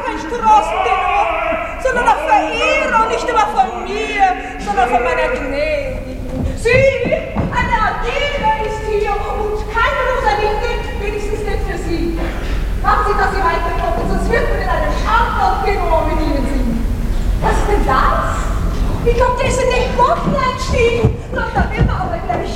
kein Straßentenor, sondern ein Verehrer, nicht immer von mir, sondern von meiner Gnädigen. Sie, eine Adele ist hier und keine Rosalinde, wenigstens nicht für Sie. Machen Sie, dass Sie weiterkommen, sonst wird man in einem anderen Tenor mit Ihnen singen. Was ist denn das? Ich glaube, der ist in den Boden eingestiegen. Doch, da will man aber gleich.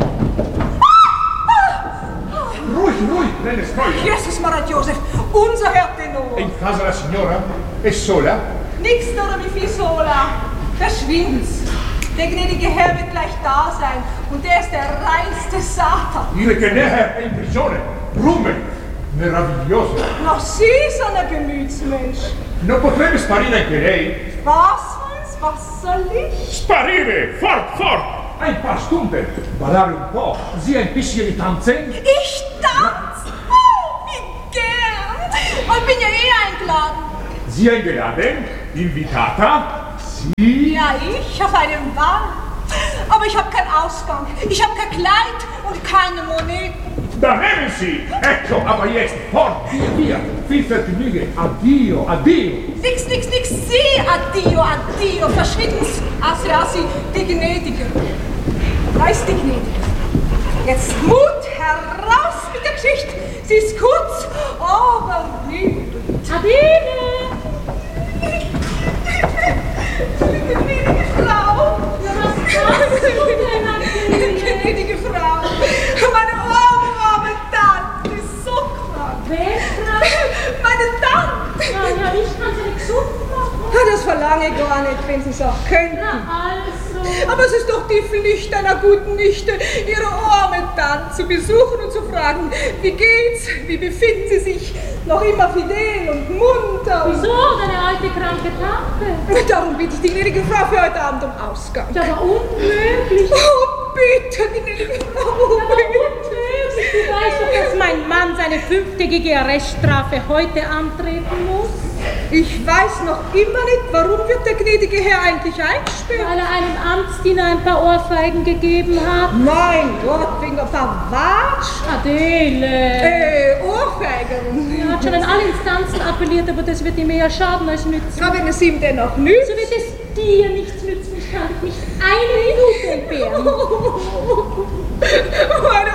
Ruhig, nenne Fräulein. Jesus Maria Josef, unser Herr Tenor. In casa la signora? È sola? Nix oder wie viel sola. Verschwind's. Der gnädige Herr wird gleich da sein und der ist der reinste Satan. Ihre Gnädigkeit è in prigione. Rume. Meraviglioso. Noch Sie, so ein Gemütsmensch. Non potrebbe sparire anche lei? Was soll ich? Sparire! Fort! Ein paar Stunden. Ballare un po'. Sie ein bisschen tanzen? Ich tanze? Oh, wie gern. Und bin ja eingeladen. Sie eingeladen? Invitata? Sie? Ja, ich auf einem Ball. Aber ich habe keinen Ausgang. Ich habe kein Kleid und keine Moneten. Da nehmen Sie! Ecco, aber jetzt fort, via! Viel Vergnügen! Addio! Nix! Sie, addio! Verschwinden's! Assi, die Gnädige. Weiß die Gnädige. Jetzt Mut heraus mit der Geschichte. Sie ist kurz, aber lieb. Adele! Gnädige Frau! Ja, was machst du denn, Adele? Gnädige Frau! Meine arme Tante ist so krank. Wer ist krank? Meine Tante! Ja, ich kann sie nicht gesund machen. Das verlange ich gar nicht, wenn Sie es auch könnten. Na also. Aber es ist doch die Pflicht einer guten Nichte, ihre arme Tante zu besuchen und zu fragen, wie geht's, wie befinden Sie sich, noch immer fidel und munter. Wieso, deine alte kranke Tante? Darum bitte ich die gnädige Frau für heute Abend um Ausgang. Das ist aber unmöglich. Oh, bitte, gnädige Frau. Aber unmöglich. Du weißt doch, dass mein Mann seine 5-tägige Arreststrafe heute antreten muss. Ich weiß noch immer nicht, warum wird der gnädige Herr eigentlich eingesperrt? Weil er einem Amtsdiener ein paar Ohrfeigen gegeben hat. Mein Gott, wegen ein paar Watsch. Adele. Ohrfeigen. Er hat schon an alle Instanzen appelliert, aber das wird ihm eher schaden als nützen. Na, wenn es ihm denn noch nützt. So wird es dir nichts nützen. Ich kann dich nicht eine Minute entbehren. Meine